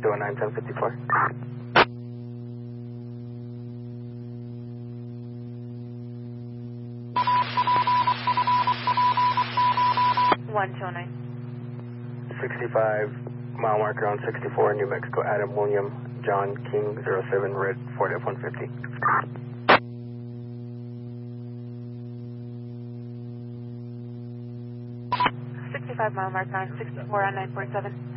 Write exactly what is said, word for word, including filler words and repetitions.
two oh nine, ten fifty-four. one two oh nine. sixty-five, mile marker on sixty-four, New Mexico, Adam William, John King, zero seven, red, Ford F one fifty. sixty-five, mile marker on sixty-four on nine forty-seven.